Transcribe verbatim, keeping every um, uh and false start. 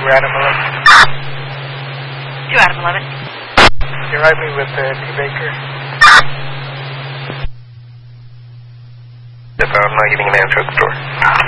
Adam eleven. two Adam eleven. You ride me with uh, T. Baker. If I'm not giving an answer at the door.